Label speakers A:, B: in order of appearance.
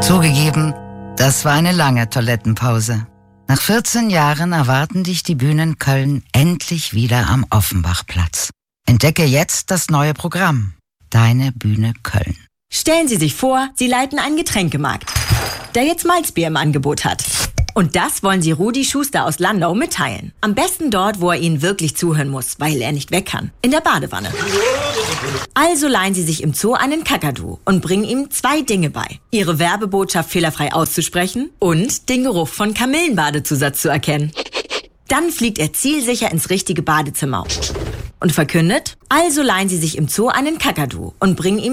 A: Zugegeben, das war eine lange Toilettenpause. Nach 14 Jahren erwarten dich die Bühnen Köln endlich wieder am Offenbachplatz. Entdecke jetzt das neue Programm. Deine Bühne Köln.
B: Stellen Sie sich vor, Sie leiten einen Getränkemarkt, der jetzt Malzbier im Angebot hat. Und das wollen Sie Rudi Schuster aus Landau mitteilen. Am besten dort, wo er Ihnen wirklich zuhören muss, weil er nicht weg kann. In der Badewanne. Also leihen Sie sich im Zoo einen Kakadu und bringen ihm 2 Dinge bei. Ihre Werbebotschaft fehlerfrei auszusprechen und den Geruch von Kamillenbadezusatz zu erkennen. Dann fliegt er zielsicher ins richtige Badezimmer und verkündet, also leihen Sie sich im Zoo einen Kakadu und bringen ihm